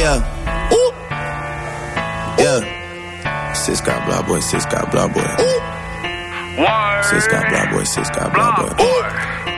yeah. Ooh. Yeah. Sis got blah boy, sis got blah boy. Ooh. Sis got blah boy, sis got blah boy. Ooh.